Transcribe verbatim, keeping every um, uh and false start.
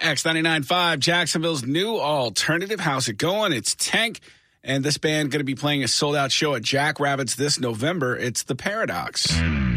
X ninety-nine point five, Jacksonville's new alternative. How's it going? It's Tank, and this band going to be playing a sold-out show at Jack Rabbit's this November. It's The Paradox.